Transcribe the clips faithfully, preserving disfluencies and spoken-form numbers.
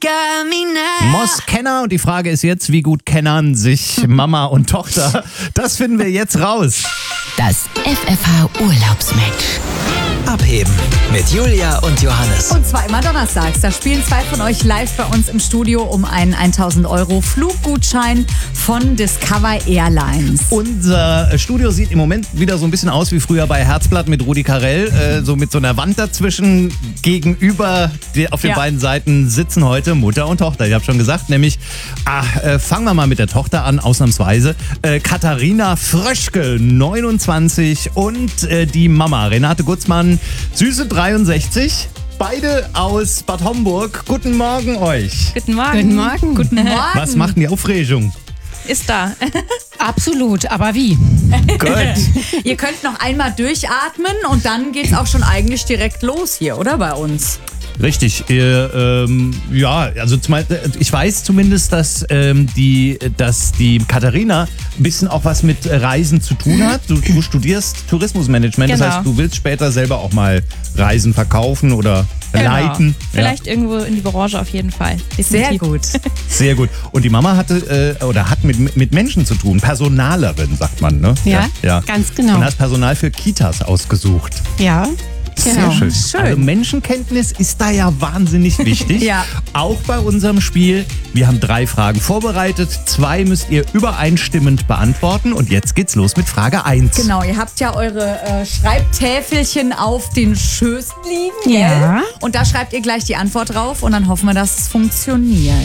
got me now. Moss Kenner und die Frage ist jetzt, wie gut kennern sich Mama und Tochter? Das finden wir jetzt raus. Das F F H Urlaubsmatch. Abheben mit Julia und Johannes. Und zwar immer donnerstags. Da spielen zwei von euch live bei uns im Studio um einen tausend Euro Fluggutschein von Discover Airlines. Unser Studio sieht im Moment wieder so ein bisschen aus wie früher bei Herzblatt mit Rudi Carrell. Äh, so mit so einer Wand dazwischen. Gegenüber die, auf den Ja. beiden Seiten sitzen heute Mutter und Tochter. Ich habe schon gesagt, nämlich, ach, äh, fangen wir mal mit der Tochter an, ausnahmsweise. Äh, Katharina Fröschke, neunundzwanzig und äh, die Mama, Renate Gutzmann, süße dreiundsechzig. Beide aus Bad Homburg. Guten Morgen euch. Guten Morgen. Guten Morgen. Guten Morgen. Was macht denn die Aufregung? Ist da. Absolut, aber wie? Gut. Ihr könnt noch einmal durchatmen und dann geht's auch schon eigentlich direkt los hier, oder bei uns? Richtig. Ihr, ähm, ja, also zum, ich weiß zumindest, dass, ähm, die, dass die Katharina ein bisschen auch was mit Reisen zu tun hat. Du, du studierst Tourismusmanagement, Genau. das heißt, du willst später selber auch mal Reisen verkaufen oder leiten. Vielleicht irgendwo in die Branche auf jeden Fall. Sehr Definitiv. gut. Ja, sehr gut. Und die Mama hatte äh, oder hat mit, mit Menschen zu tun. Personalerin, sagt man, ne? Ja, ja. ganz genau. Und hast Personal für Kitas ausgesucht. Ja, Sehr genau. schön. Schön. Also Menschenkenntnis ist da ja wahnsinnig wichtig. Ja. Auch bei unserem Spiel. Wir haben drei Fragen vorbereitet. Zwei müsst ihr übereinstimmend beantworten. Und jetzt geht's los mit Frage eins. Genau, ihr habt ja eure äh, Schreibtäfelchen auf den Schößen liegen. Ja. Gell? Und da schreibt ihr gleich die Antwort drauf und dann hoffen wir, dass es funktioniert.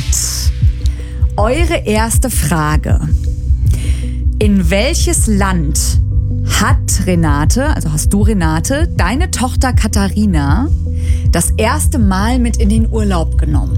Eure erste Frage. In welches Land hat Renate, also hast du Renate, deine Tochter Katharina das erste Mal mit in den Urlaub genommen?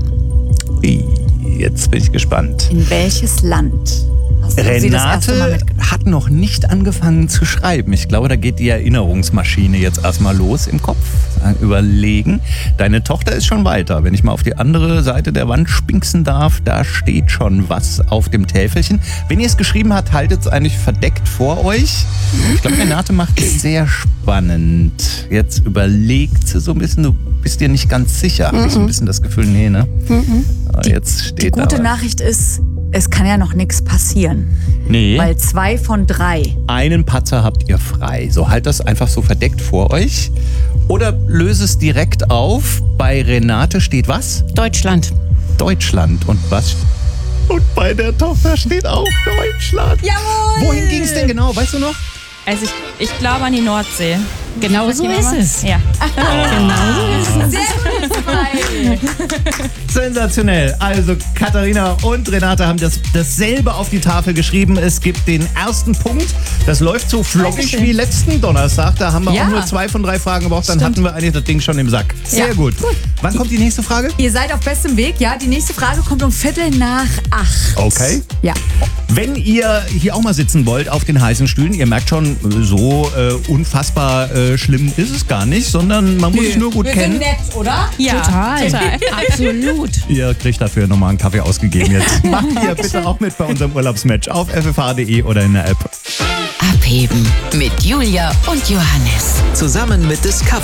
Jetzt bin ich gespannt. In welches Land hast du sie das erste Mal Renate mitgenommen? hat noch nicht angefangen zu schreiben. Ich glaube, da geht die Erinnerungsmaschine jetzt erstmal los im Kopf. Überlegen. Deine Tochter ist schon weiter. Wenn ich mal auf die andere Seite der Wand spinksen darf, da steht schon was auf dem Täfelchen. Wenn ihr es geschrieben habt, haltet es eigentlich verdeckt vor euch. Ich glaube, Renate macht es sehr spannend. Jetzt überlegt sie so ein bisschen, du bist dir nicht ganz sicher. Habe ich so ein bisschen das Gefühl, nee, ne? Aber jetzt steht Die gute da was. Nachricht ist, es kann ja noch nichts passieren. Nee. Weil zwei von drei. Einen Patzer habt ihr frei. So, halt das einfach so verdeckt vor euch. Oder löse es direkt auf. Bei Renate steht was? Deutschland. Deutschland. Und was? Und bei der Tochter steht auch Deutschland. Jawohl! Wohin ging es denn genau? Weißt du noch? Also ich, ich glaube an die Nordsee. Genau Sagt so die ist Mama? es. Ja. Genau so ist es. Sehr gut, zwei. Sensationell. Also Katharina und Renate haben das, dasselbe auf die Tafel geschrieben. Es gibt den ersten Punkt. Das läuft so flockig Dankeschön. wie letzten Donnerstag. Da haben wir Ja. auch nur zwei von drei Fragen gebraucht. Dann Stimmt. hatten wir eigentlich das Ding schon im Sack. Sehr Ja. gut. Wann kommt die nächste Frage? Ihr seid auf bestem Weg, ja? Die nächste Frage kommt um Viertel nach acht. Okay. Ja. Wenn ihr hier auch mal sitzen wollt auf den heißen Stühlen, ihr merkt schon, so äh, unfassbar äh, schlimm ist es gar nicht, sondern man muss sich nur gut Wir kennen. sind nett, oder? Ja, Total. total. Absolut. Ihr kriegt dafür nochmal einen Kaffee ausgegeben jetzt. Macht ihr bitte auch mit bei unserem Urlaubsmatch auf f f h punkt d e oder in der App. Abheben mit Julia und Johannes. Zusammen mit Discover